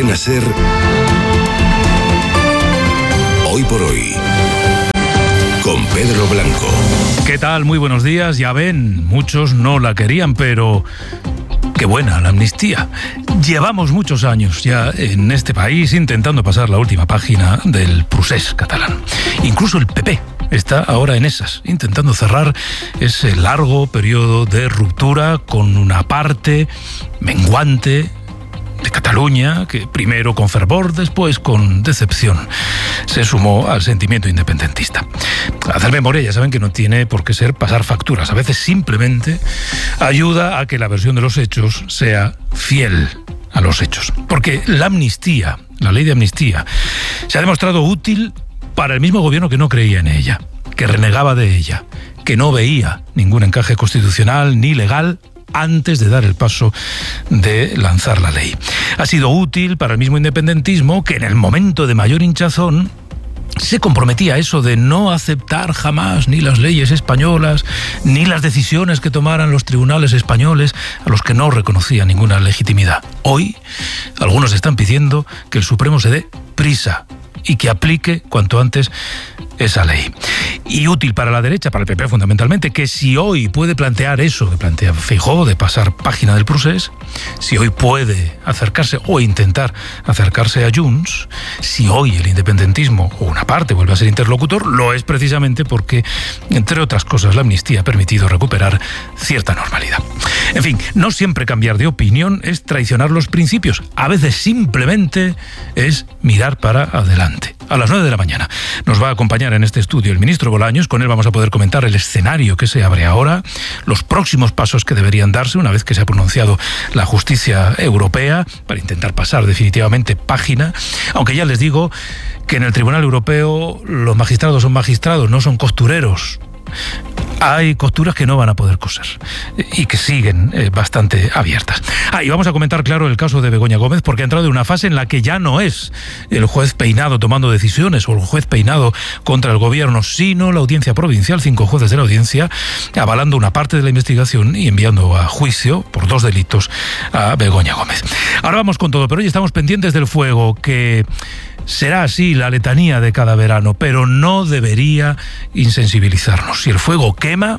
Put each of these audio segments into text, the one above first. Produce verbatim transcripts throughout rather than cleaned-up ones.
Cadena SER, Hoy por Hoy, con Pedro Blanco. ¿Qué tal? Muy buenos días. Ya ven, muchos no la querían, pero qué buena la amnistía. Llevamos muchos años ya en este país intentando pasar la última página del procés catalán. Incluso el P P está ahora en esas, intentando cerrar ese largo periodo de ruptura con una parte menguante de Cataluña, que primero con fervor, después con decepción se sumó al sentimiento independentista. Hacer memoria, ya saben que no tiene por qué ser pasar facturas. A veces simplemente ayuda a que la versión de los hechos sea fiel a los hechos. Porque la amnistía, la ley de amnistía, se ha demostrado útil para el mismo gobierno que no creía en ella, que renegaba de ella, que no veía ningún encaje constitucional ni legal antes de dar el paso de lanzar la ley. Ha sido útil para el mismo independentismo, que en el momento de mayor hinchazón se comprometía a eso de no aceptar jamás ni las leyes españolas, ni las decisiones que tomaran los tribunales españoles, a los que no reconocía ninguna legitimidad. Hoy, algunos están pidiendo que el Supremo se dé prisa y que aplique cuanto antes esa ley. Y útil para la derecha, para el P P fundamentalmente, que si hoy puede plantear eso que plantea Feijóo, de pasar página del procés, si hoy puede acercarse o intentar acercarse a Junts, si hoy el independentismo o una parte vuelve a ser interlocutor, lo es precisamente porque, entre otras cosas, la amnistía ha permitido recuperar cierta normalidad. En fin, no siempre cambiar de opinión es traicionar los principios. A veces simplemente es mirar para adelante. A las nueve de la mañana nos va a acompañar en este estudio el ministro Bolaños. Con él vamos a poder comentar el escenario que se abre ahora, los próximos pasos que deberían darse una vez que se ha pronunciado la justicia europea para intentar pasar definitivamente página, aunque ya les digo que en el Tribunal Europeo los magistrados son magistrados, no son costureros. Hay costuras que no van a poder coser y que siguen eh, bastante abiertas. Ah, y vamos a comentar, claro, el caso de Begoña Gómez, porque ha entrado en una fase en la que ya no es el juez Peinado tomando decisiones o el juez Peinado contra el gobierno, sino la audiencia provincial, cinco jueces de la audiencia, avalando una parte de la investigación y enviando a juicio por dos delitos a Begoña Gómez. Ahora vamos con todo, pero hoy estamos pendientes del fuego, que será así la letanía de cada verano, pero no debería insensibilizarnos. Si el fuego quema,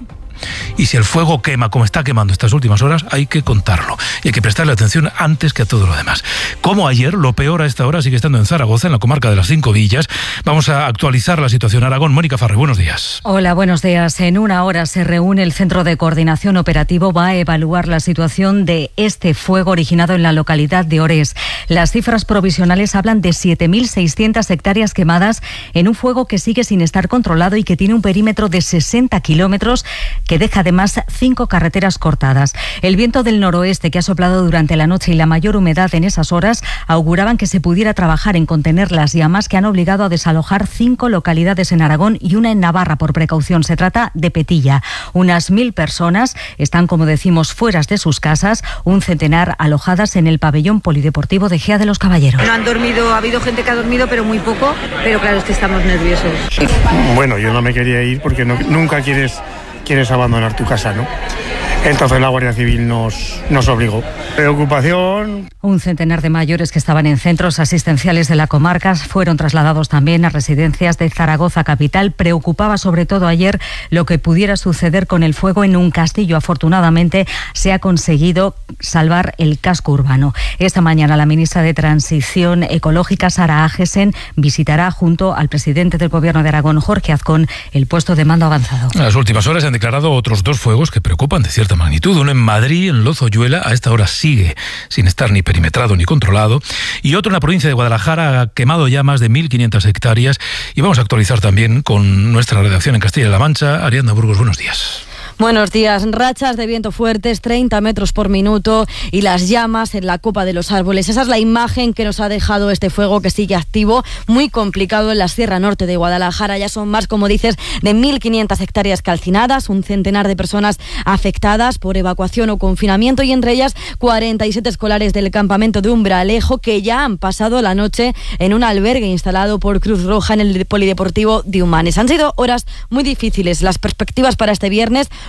y si el fuego quema como está quemando estas últimas horas, hay que contarlo y hay que prestarle atención antes que a todo lo demás. Como ayer, lo peor a esta hora sigue estando en Zaragoza, en la comarca de las Cinco Villas. Vamos a actualizar la situación Aragón. Mónica Farré, buenos días. Hola, buenos días. En una hora se reúne el Centro de Coordinación Operativo, va a evaluar la situación de este fuego originado en la localidad de Orés. Las cifras provisionales hablan de siete mil seiscientas hectáreas quemadas en un fuego que sigue sin estar controlado y que tiene un perímetro de sesenta kilómetros, que deja además cinco carreteras cortadas. El viento del noroeste que ha soplado durante la noche y la mayor humedad en esas horas auguraban que se pudiera trabajar en contener las llamas, que han obligado a desalojar cinco localidades en Aragón y una en Navarra por precaución. Se trata de Petilla. Unas mil personas están, como decimos, fuera de sus casas, un centenar alojadas en el pabellón polideportivo de Gea de los Caballeros. No han dormido, ha habido gente que ha dormido, pero muy poco, pero claro, es que estamos nerviosos. Bueno, yo no me quería ir porque no, nunca quieres... quieres abandonar tu casa, ¿no? Entonces la Guardia Civil nos, nos obligó. Preocupación. Un centenar de mayores que estaban en centros asistenciales de la comarca fueron trasladados también a residencias de Zaragoza capital. Preocupaba sobre todo ayer lo que pudiera suceder con el fuego en un castillo. Afortunadamente se ha conseguido salvar el casco urbano. Esta mañana la ministra de Transición Ecológica, Sara Agesen, visitará junto al presidente del Gobierno de Aragón, Jorge Azcón, el puesto de mando avanzado. En las últimas horas se han declarado otros dos fuegos que preocupan de cierta magnitud. Uno en Madrid, en Lozoyuela, a esta hora sigue sin estar ni perimetrado ni controlado, y otro en la provincia de Guadalajara ha quemado ya más de mil quinientas hectáreas. Y vamos a actualizar también con nuestra redacción en Castilla-La Mancha. Ariadna Burgos, buenos días. Buenos días. Rachas de viento fuertes, treinta metros por minuto, y las llamas en la copa de los árboles. Esa es la imagen que nos ha dejado este fuego, que sigue activo, muy complicado en la Sierra Norte de Guadalajara. Ya son más, como dices, de mil quinientas hectáreas calcinadas, un centenar de personas afectadas por evacuación o confinamiento, y entre ellas cuarenta y siete escolares del campamento de Umbralejo que ya han pasado la noche en un albergue instalado por Cruz Roja en el polideportivo de Humanes. Han sido horas muy difíciles. Las perspectivas para este viernes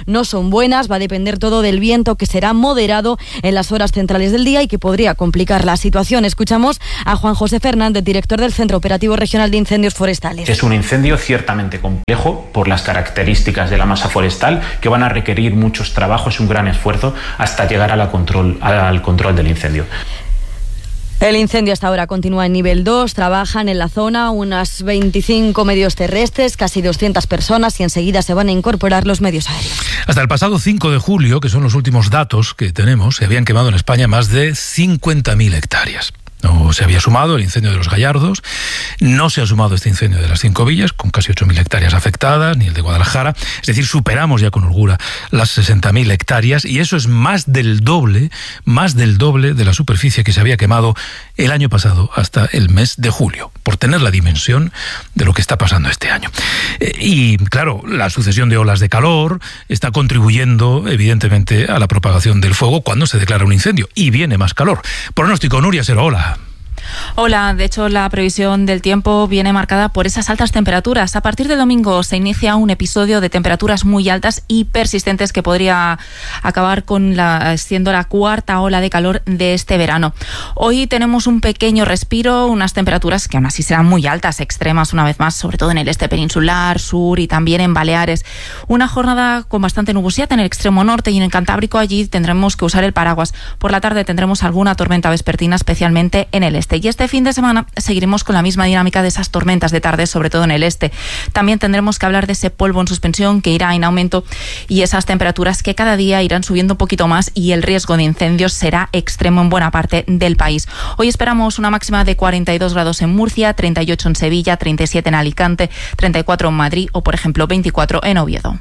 no son buenas. Va a depender todo del viento, que será moderado en las horas centrales del día y que podría complicar la situación. Escuchamos a Juan José Fernández, director del Centro Operativo Regional de Incendios Forestales. Es un incendio ciertamente complejo por las características de la masa forestal, que van a requerir muchos trabajos y un gran esfuerzo hasta llegar a la control, al control del incendio. El incendio hasta ahora continúa en nivel dos, trabajan en la zona unas veinticinco medios terrestres, casi doscientas personas, y enseguida se van a incorporar los medios aéreos. Hasta el pasado cinco de julio, que son los últimos datos que tenemos, se habían quemado en España más de cincuenta mil hectáreas. No se había sumado el incendio de los Gallardos, no se ha sumado este incendio de las Cinco Villas, con casi ocho mil hectáreas afectadas, ni el de Guadalajara. Es decir, superamos ya con holgura las sesenta mil hectáreas, y eso es más del doble, más del doble de la superficie que se había quemado el año pasado hasta el mes de julio, por tener la dimensión de lo que está pasando este año. Y claro, la sucesión de olas de calor está contribuyendo evidentemente a la propagación del fuego cuando se declara un incendio, y viene más calor. Pronóstico, Nuria Serola. Hola, de hecho la previsión del tiempo viene marcada por esas altas temperaturas. A partir del domingo se inicia un episodio de temperaturas muy altas y persistentes que podría acabar con la, siendo la cuarta ola de calor de este verano. Hoy tenemos un pequeño respiro, unas temperaturas que aún así serán muy altas, extremas una vez más, sobre todo en el este peninsular, sur y también en Baleares. Una jornada con bastante nubosidad en el extremo norte, y en el Cantábrico allí tendremos que usar el paraguas. Por la tarde tendremos alguna tormenta vespertina, especialmente en el este. Y este fin de semana seguiremos con la misma dinámica de esas tormentas de tarde, sobre todo en el este. También tendremos que hablar de ese polvo en suspensión que irá en aumento, y esas temperaturas que cada día irán subiendo un poquito más, y el riesgo de incendios será extremo en buena parte del país. Hoy esperamos una máxima de cuarenta y dos grados en Murcia, treinta y ocho en Sevilla, treinta y siete en Alicante, treinta y cuatro en Madrid o, por ejemplo, veinticuatro en Oviedo.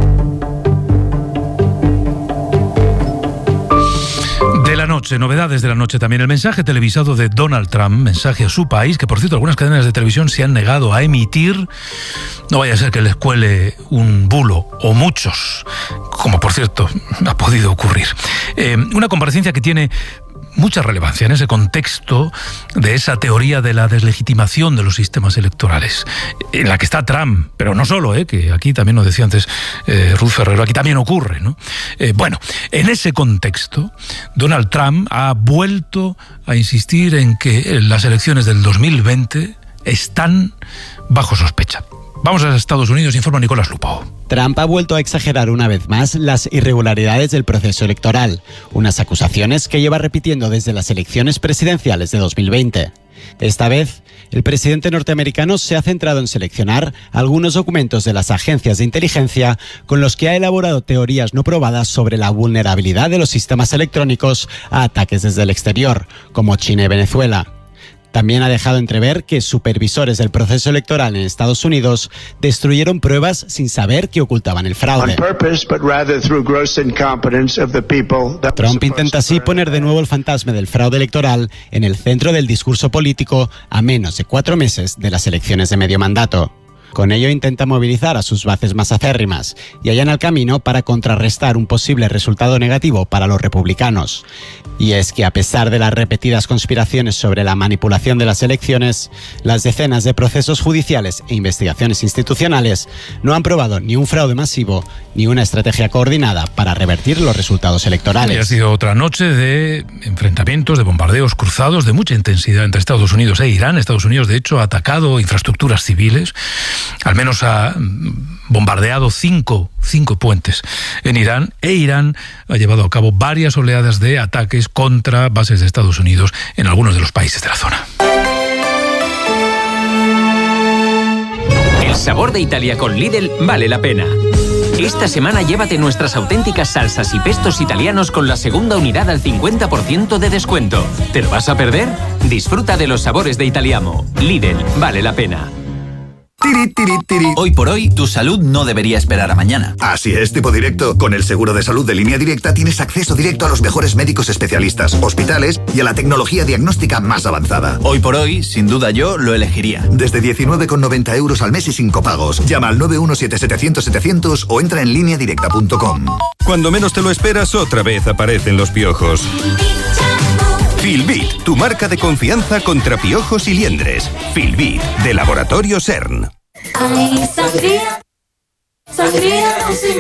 De la noche, novedades de la noche también. El mensaje televisado de Donald Trump, mensaje a su país, que por cierto algunas cadenas de televisión se han negado a emitir. No vaya a ser que les cuele un bulo, o muchos, como por cierto ha podido ocurrir. Eh, una comparecencia que tiene mucha relevancia en ese contexto de esa teoría de la deslegitimación de los sistemas electorales, en la que está Trump, pero no solo, ¿eh? Que aquí también nos decía antes eh, Ruth Ferrero, aquí también ocurre, ¿no? Eh, bueno, en ese contexto, Donald Trump ha vuelto a insistir en que las elecciones del dos mil veinte están bajo sospecha. Vamos a Estados Unidos, informa Nicolás Lupo. Trump ha vuelto a exagerar una vez más las irregularidades del proceso electoral, unas acusaciones que lleva repitiendo desde las elecciones presidenciales de dos mil veinte. Esta vez, el presidente norteamericano se ha centrado en seleccionar algunos documentos de las agencias de inteligencia con los que ha elaborado teorías no probadas sobre la vulnerabilidad de los sistemas electrónicos a ataques desde el exterior, como China y Venezuela. También ha dejado entrever que supervisores del proceso electoral en Estados Unidos destruyeron pruebas sin saber que ocultaban el fraude. Trump intenta así poner de nuevo el fantasma del fraude electoral en el centro del discurso político a menos de cuatro meses de las elecciones de medio mandato. Con ello intenta movilizar a sus bases más acérrimas y allana el camino para contrarrestar un posible resultado negativo para los republicanos. Y es que a pesar de las repetidas conspiraciones sobre la manipulación de las elecciones, las decenas de procesos judiciales e investigaciones institucionales no han probado ni un fraude masivo ni una estrategia coordinada para revertir los resultados electorales. Y ha sido otra noche de enfrentamientos, de bombardeos cruzados de mucha intensidad entre Estados Unidos e Irán. Estados Unidos, de hecho, ha atacado infraestructuras civiles. Al menos ha bombardeado cinco, cinco puentes en Irán, e Irán ha llevado a cabo varias oleadas de ataques contra bases de Estados Unidos en algunos de los países de la zona. El sabor de Italia con Lidl vale la pena. Esta semana llévate nuestras auténticas salsas y pestos italianos con la segunda unidad al cincuenta por ciento de descuento. ¿Te lo vas a perder? Disfruta de los sabores de Italiamo. Lidl vale la pena. Tiri, tiri, tiri. Hoy por hoy, tu salud no debería esperar a mañana. Así es, tipo directo. Con el seguro de salud de Línea Directa tienes acceso directo a los mejores médicos especialistas, hospitales y a la tecnología diagnóstica más avanzada. Hoy por hoy, sin duda yo lo elegiría. Desde diecinueve con noventa euros al mes y sin copagos. Llama al nueve uno siete setecientos setecientos o entra en línea directa punto com. Cuando menos te lo esperas, otra vez aparecen los piojos. Filbit, tu marca de confianza contra piojos y liendres. Filbit, de Laboratorio CERN. Ay, sangría, sangría,